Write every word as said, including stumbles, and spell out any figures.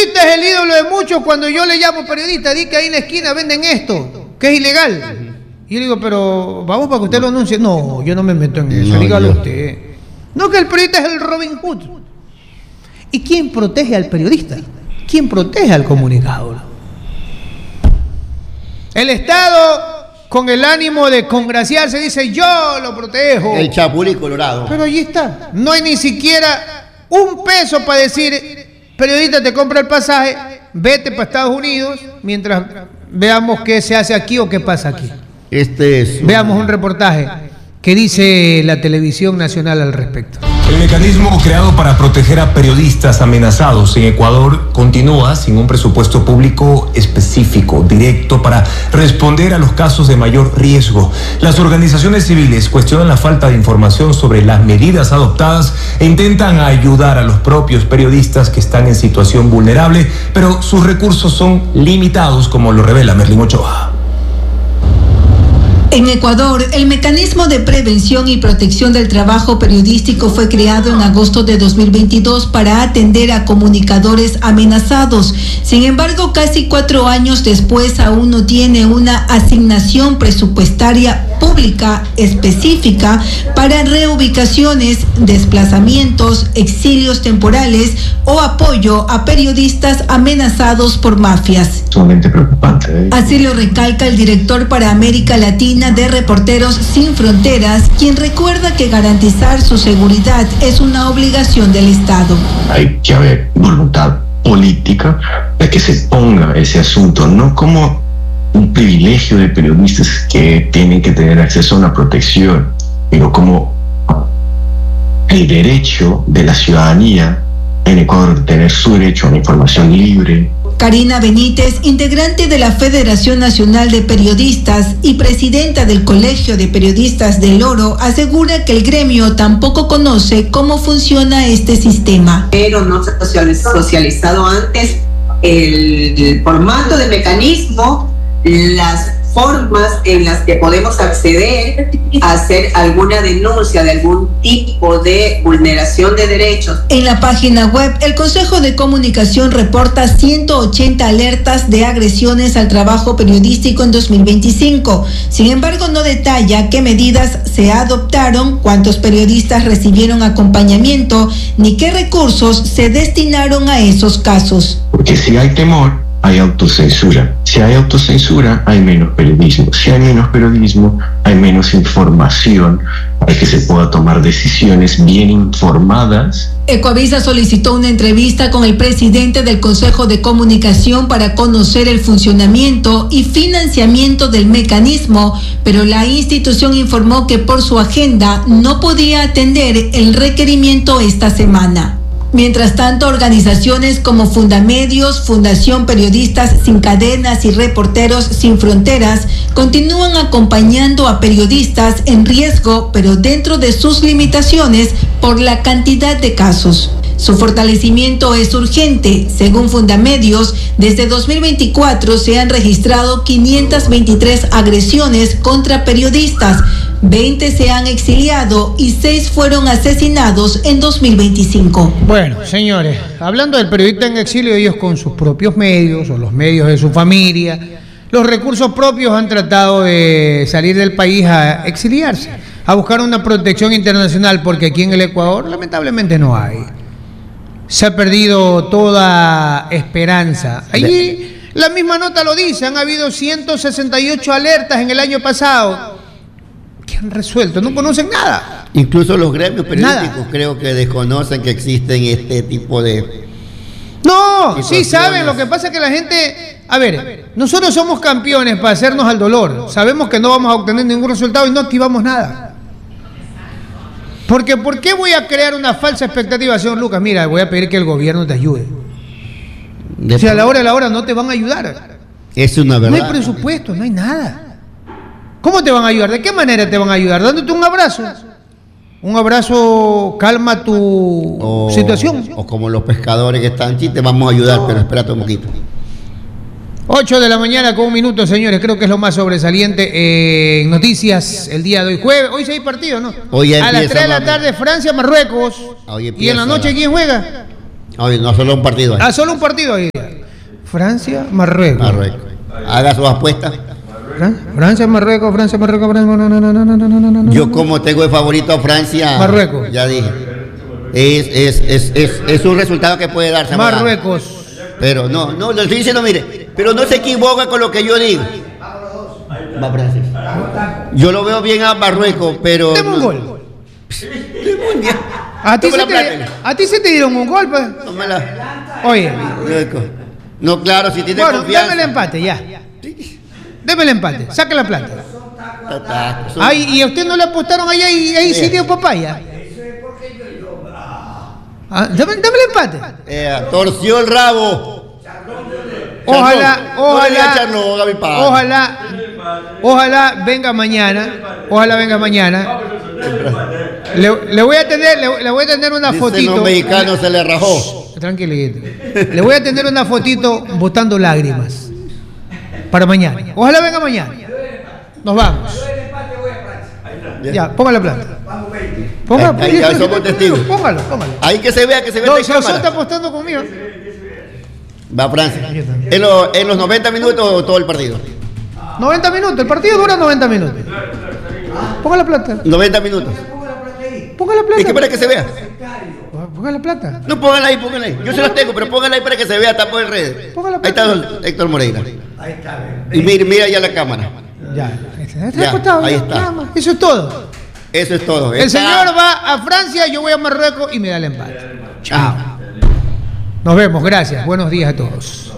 periodista es el ídolo de muchos. Cuando yo le llamo periodista, di que ahí en la esquina venden esto, que es ilegal. Y yo le digo, pero vamos para que usted lo anuncie. No, yo no me meto en eso, no, dígalo yo. usted. No, que el periodista es el Robin Hood. ¿Y quién protege al periodista? ¿Quién protege al comunicador? El Estado, con el ánimo de congraciarse, dice, yo lo protejo. El Chapulín Colorado. Pero allí está. No hay ni siquiera un peso para decir, periodista, te compra el pasaje, vete para Estados Unidos, mientras veamos qué se hace aquí o qué pasa aquí. Este es... Veamos un reportaje que dice la televisión nacional al respecto. El mecanismo creado para proteger a periodistas amenazados en Ecuador continúa sin un presupuesto público específico, directo, para responder a los casos de mayor riesgo. Las organizaciones civiles cuestionan la falta de información sobre las medidas adoptadas e intentan ayudar a los propios periodistas que están en situación vulnerable, pero sus recursos son limitados, como lo revela Merlin Ochoa. En Ecuador, el mecanismo de prevención y protección del trabajo periodístico fue creado en agosto de dos mil veintidós para atender a comunicadores amenazados. Sin embargo, casi cuatro años después aún no tiene una asignación presupuestaria pública específica para reubicaciones, desplazamientos, exilios temporales o apoyo a periodistas amenazados por mafias. Sumamente preocupante, ¿eh? Así lo recalca el director para América Latina de Reporteros Sin Fronteras, quien recuerda que garantizar su seguridad es una obligación del Estado. Hay que haber voluntad política de que se ponga ese asunto, no como un privilegio de periodistas que tienen que tener acceso a una protección, pero como el derecho de la ciudadanía en Ecuador de tener su derecho a una información libre. Karina Benítez, integrante de la Federación Nacional de Periodistas y presidenta del Colegio de Periodistas del Oro, asegura que el gremio tampoco conoce cómo funciona este sistema. Pero no se ha socializado antes el, el formato de mecanismo, las formas en las que podemos acceder a hacer alguna denuncia de algún tipo de vulneración de derechos. En la página web, el Consejo de Comunicación reporta ciento ochenta alertas de agresiones al trabajo periodístico en dos mil veinticinco. Sin embargo, no detalla qué medidas se adoptaron, cuántos periodistas recibieron acompañamiento, ni qué recursos se destinaron a esos casos. Porque si hay temor, hay autocensura. Si hay autocensura, hay menos periodismo. Si hay menos periodismo, hay menos información para que se pueda tomar decisiones bien informadas. Ecoavisa solicitó una entrevista con el presidente del Consejo de Comunicación para conocer el funcionamiento y financiamiento del mecanismo, pero la institución informó que por su agenda no podía atender el requerimiento esta semana. Mientras tanto, organizaciones como Fundamedios, Fundación Periodistas Sin Cadenas y Reporteros Sin Fronteras continúan acompañando a periodistas en riesgo, pero dentro de sus limitaciones por la cantidad de casos. Su fortalecimiento es urgente. Según Fundamedios, desde dos mil veinticuatro se han registrado quinientas veintitrés agresiones contra periodistas, veinte se han exiliado y seis fueron asesinados en dos mil veinticinco. Bueno, señores, hablando del periodista en exilio, ellos con sus propios medios o los medios de su familia, los recursos propios han tratado de salir del país a exiliarse, a buscar una protección internacional, porque aquí en el Ecuador lamentablemente no hay. Se ha perdido toda esperanza. Allí la misma nota lo dice, han habido ciento sesenta y ocho alertas en el año pasado. ¿Qué han resuelto? No conocen nada. Incluso los gremios periodísticos nada. Creo que desconocen que existen este tipo de... No, sí saben, lo que pasa es que la gente... A ver, nosotros somos campeones para hacernos al dolor. Sabemos que no vamos a obtener ningún resultado y no activamos nada. Porque ¿por qué voy a crear una falsa expectativa, señor Lucas? Mira, voy a pedir que el gobierno te ayude. O sea, a la hora de la hora no te van a ayudar. Es una verdad. No hay presupuesto, no hay nada. ¿Cómo te van a ayudar? ¿De qué manera te van a ayudar? Dándote un abrazo. Un abrazo calma tu o, situación. O como los pescadores que están aquí, te vamos a ayudar, no. Pero espérate un poquito. ocho de la mañana con un minuto, señores. Creo que es lo más sobresaliente en noticias el día de hoy. Jueves, hoy sí hay partido, ¿no? Hoy a las tres de la tarde, Francia, Marruecos. Hoy y en la noche, ¿quién juega? No, no solo un partido. Ahí. Ah, solo un partido hoy día. Francia, Marruecos. Marruecos. Haga sus apuestas. Francia, Marruecos, Francia, Marruecos, Francia, no, no, no, no, no, no, no, no. Yo como tengo de favorito a Francia. Marruecos. Ya dije. Es, es, es, es, es un resultado que puede darse. Marruecos. Pero no, no, lo estoy diciendo, mire, pero no se equivoca con lo que yo digo. Va Francia. Yo lo veo bien a Marruecos, pero. Deme un no. gol. A ti, se te, a ti se te dieron un gol, pues. Tómala. Oye. No, claro, si tiene bueno, confianza. Deme el empate, ya. Deme el empate, saque la plata. Ay, y a usted no le apostaron allá y ahí sí dio papaya. Ah, dame, dame el empate. Eh, torció el rabo. Ojalá, Charlón. ojalá, No Charlón, a mi padre. ojalá, ojalá venga mañana. Ojalá venga mañana. Le, le voy a tener, le, le voy a tener una Dicen fotito. los mexicanos se le rajó. Tranquilito. Le voy a tener una fotito botando lágrimas para mañana. Ojalá venga mañana. Nos vamos. Ya, ponga la plata. Ponga, ahí, ahí somos testigos. Póngalo, póngalo. Ahí que se vea, que se vea. No, en cámara. está apostando conmigo. Va Francia. En, lo, en los noventa minutos todo el partido. noventa minutos, el partido dura noventa minutos. Ponga la plata. noventa minutos. Ponga la plata. ¿Y qué para que se vea? Ponga la plata. No, póngala ahí, póngala ahí. Yo se las tengo, pero póngala ahí para que se vea, está por redes. Póngala ahí está don Héctor Moreira. Ahí está. Y mira, mira ya la cámara. Ya, está ya, acostado, ahí ya, está. nada más. Eso es todo. Eso es todo. El está... señor va a Francia, yo voy a Marruecos y me da el empate. Chao. Nos vemos, gracias. Buenos días a todos.